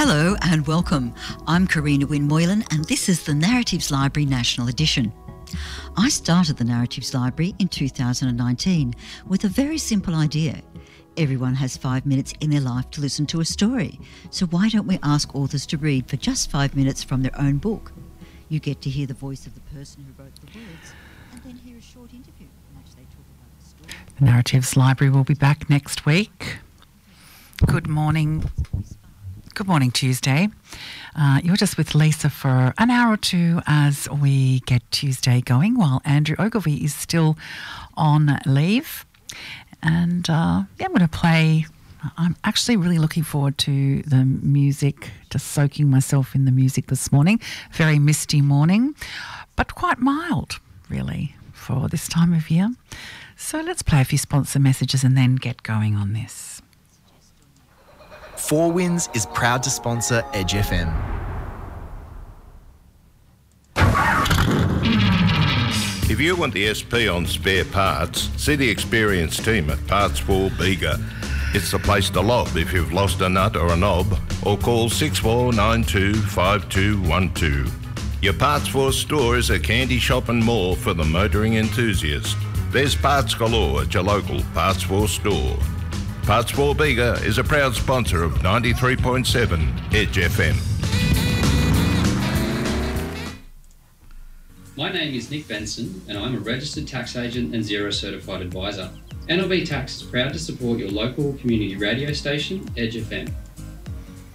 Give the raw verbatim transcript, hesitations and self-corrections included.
Hello and welcome. I'm Karina Wynne Moylan and this is the Narratives Library National Edition. I started the Narratives Library in two thousand nineteen with a very simple idea. Everyone has five minutes in their life to listen to a story, so why don't we ask authors to read for just five minutes from their own book? You get to hear the voice of the person who wrote the words and then hear a short interview in which they talk about the story. The Narratives Library will be back next week. Good morning. Good morning, Tuesday. Uh, you're just with Lisa for an hour or two as we get Tuesday going while Andrew Ogilvie is still on leave. And uh, yeah, I'm going to play. I'm actually really looking forward to the music, just soaking myself in the music this morning. Very misty morning, but quite mild, really, for this time of year. So let's play a few sponsor messages and then get going on this. Four Winds is proud to sponsor Edge F M. If you want the S P on spare parts, see the experienced team at Parts for Bega. It's the place to lob if you've lost a nut or a knob, or call six four nine two five two one two. Your Parts for store is a candy shop and more for the motoring enthusiast. There's parts galore at your local Parts for store. Parts for Bega is a proud sponsor of ninety-three point seven Edge F M. My name is Nick Benson and I'm a registered tax agent and Xero certified advisor. N L B Tax is proud to support your local community radio station, Edge F M.